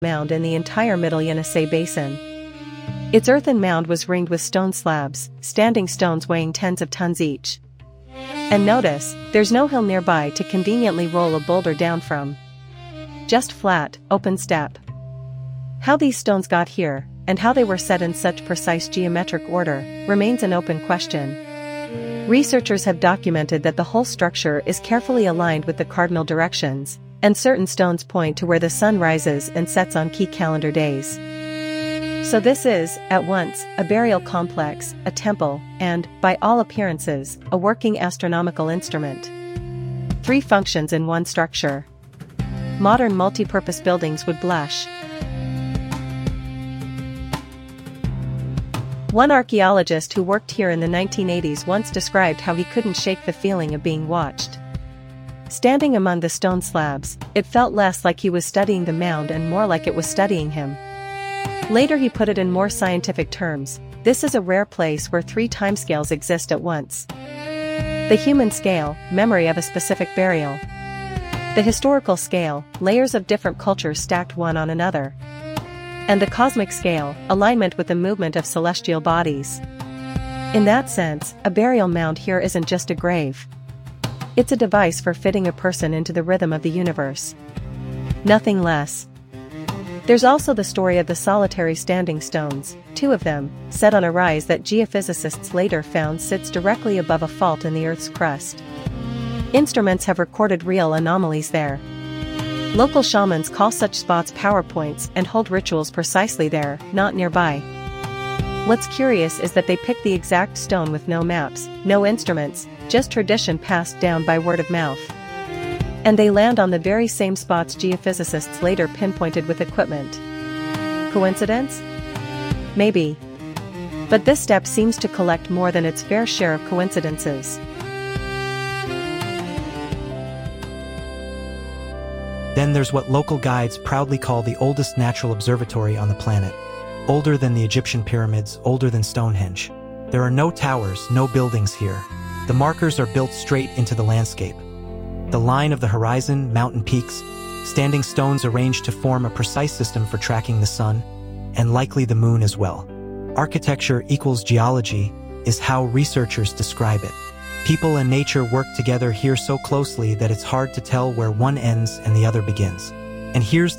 mound in the entire Middle Yenisei Basin. Its earthen mound was ringed with stone slabs, standing stones weighing tens of tons each. And notice, there's no hill nearby to conveniently roll a boulder down from. Just flat, open steppe. How these stones got here, and how they were set in such precise geometric order, remains an open question. Researchers have documented that the whole structure is carefully aligned with the cardinal directions, and certain stones point to where the sun rises and sets on key calendar days. So this is, at once, a burial complex, a temple, and, by all appearances, a working astronomical instrument. 3 functions in one structure. Modern multi-purpose buildings would blush. One archaeologist who worked here in the 1980s once described how he couldn't shake the feeling of being watched. Standing among the stone slabs, it felt less like he was studying the mound and more like it was studying him. Later he put it in more scientific terms: this is a rare place where 3 timescales exist at once. The human scale, memory of a specific burial. The historical scale, layers of different cultures stacked one on another. And the cosmic scale, alignment with the movement of celestial bodies. In that sense, a burial mound here isn't just a grave. It's a device for fitting a person into the rhythm of the universe. Nothing less. There's also the story of the solitary standing stones, 2 of them, set on a rise that geophysicists later found sits directly above a fault in the Earth's crust. Instruments have recorded real anomalies there. Local shamans call such spots power points and hold rituals precisely there, not nearby. What's curious is that they pick the exact stone with no maps, no instruments, just tradition passed down by word of mouth. And they land on the very same spots geophysicists later pinpointed with equipment. Coincidence? Maybe. But this step seems to collect more than its fair share of coincidences. Then there's what local guides proudly call the oldest natural observatory on the planet. Older than the Egyptian pyramids, older than Stonehenge. There are no towers, no buildings here. The markers are built straight into the landscape. The line of the horizon, mountain peaks, standing stones arranged to form a precise system for tracking the sun, and likely the moon as well. Architecture equals geology is how researchers describe it. People and nature work together here so closely that it's hard to tell where one ends and the other begins. And here's